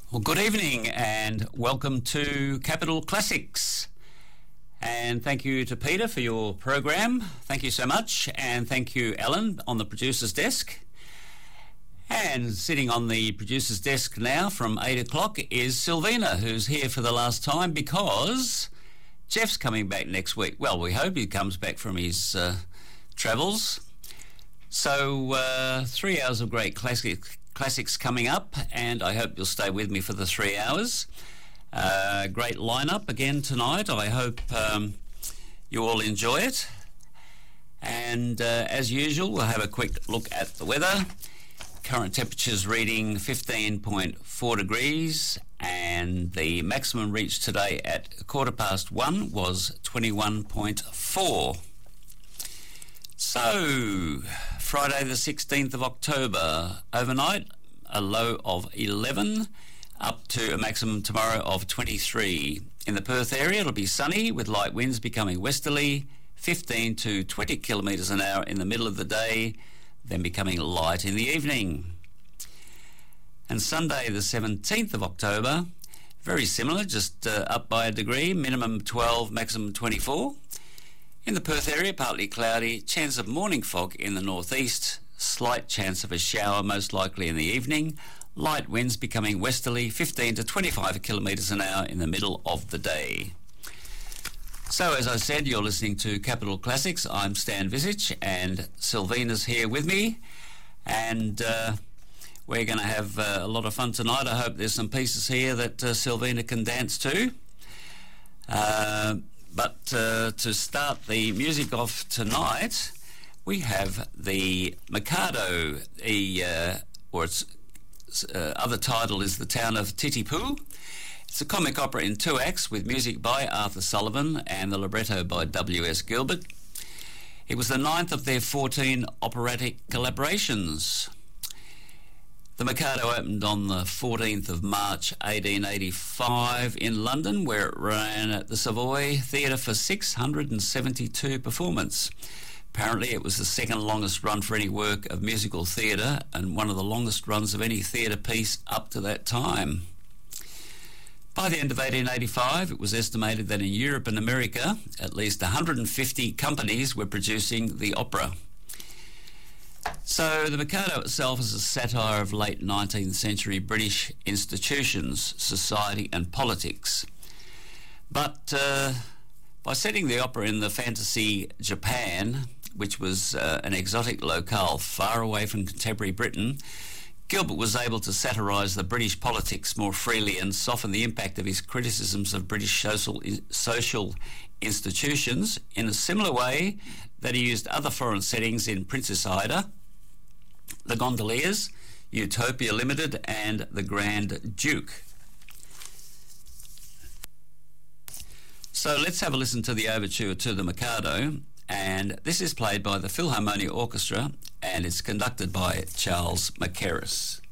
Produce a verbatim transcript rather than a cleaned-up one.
Well, good evening and welcome to Capital Classics. And thank you to Peter for your program. Thank you so much. And thank you, Alan, on the producer's desk. And sitting on the producer's desk now from eight o'clock is Sylvina, who's here for the last time because Jeff's coming back next week. Well, we hope he comes back from his uh, travels. So uh, three hours of great classic, classics coming up, and I hope you'll stay with me for the three hours. Uh, great lineup again tonight. I hope um, you all enjoy it. And uh, as usual, we'll have a quick look at the weather. Current temperatures reading fifteen point four degrees, and the maximum reached today at quarter past one was twenty-one point four. So, Friday the sixteenth of October, overnight a low of eleven, up to a maximum tomorrow of twenty-three. In the Perth area it'll be sunny with light winds becoming westerly, fifteen to twenty kilometres an hour in the middle of the day, then becoming light in the evening. And Sunday the seventeenth of October, very similar, just uh, up by a degree, minimum twelve, maximum twenty-four. In the Perth area, partly cloudy, chance of morning fog in the northeast, slight chance of a shower most likely in the evening, light winds becoming westerly, fifteen to twenty-five kilometres an hour in the middle of the day. So, as I said, you're listening to Capital Classics. I'm Stan Visich, and Sylvina's here with me, and uh, we're going to have uh, a lot of fun tonight. I hope there's some pieces here that uh, Sylvina can dance to. Uh, but uh, to start the music off tonight, we have the Mikado, the, uh, or its uh, other title is The Town of Titipu. It's a comic opera in two acts with music by Arthur Sullivan and the libretto by W S Gilbert. It was the ninth of their fourteen operatic collaborations. The Mikado opened on the fourteenth of March eighteen eighty-five in London, where it ran at the Savoy Theatre for six hundred seventy-two performances. Apparently it was the second longest run for any work of musical theatre and one of the longest runs of any theatre piece up to that time. By the end of eighteen eighty-five, it was estimated that in Europe and America, at least one hundred fifty companies were producing the opera. So the Mikado itself is a satire of late nineteenth century British institutions, society and politics. But uh, by setting the opera in the fantasy Japan, which was uh, an exotic locale far away from contemporary Britain, Gilbert was able to satirise the British politics more freely and soften the impact of his criticisms of British social, social institutions in a similar way that he used other foreign settings in Princess Ida, The Gondoliers, Utopia Limited and The Grand Duke. So let's have a listen to the overture to the Mikado, and this is played by the Philharmonia Orchestra and it's conducted by Charles Mackerras.